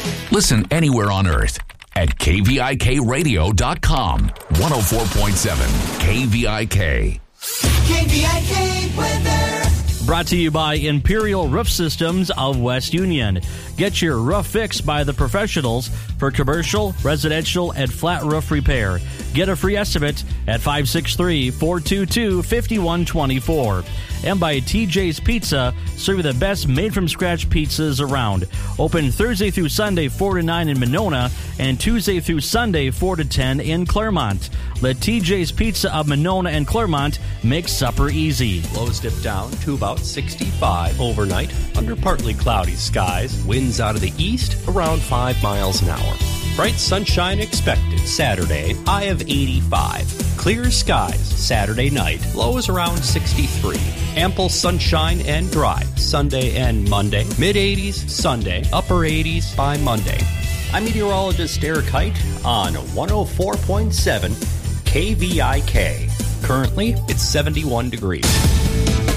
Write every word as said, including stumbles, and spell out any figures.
Listen anywhere on earth at K V I K radio dot com. one oh four point seven K V I K. K V I K weather. Brought to you by Imperial Roof Systems of West Union. Get your roof fixed by the professionals for commercial, residential, and flat roof repair. Get a free estimate at five six three, four two two, five one two four. And by T J's Pizza, serving the best made-from-scratch pizzas around. Open Thursday through Sunday, four to nine in Monona, and Tuesday through Sunday, four to ten in Claremont. Let T J's Pizza of Monona and Claremont make supper easy. Lows dip down to about sixty-five overnight under partly cloudy skies. Winds out of the east around five miles an hour. Bright sunshine expected Saturday, high of eighty-five. Clear skies Saturday night, lows around sixty-three. Ample sunshine and dry Sunday and Monday. mid-eighties Sunday, upper eighties by Monday. I'm meteorologist Eric Height on one oh four point seven K V I K. Currently, it's seventy-one degrees.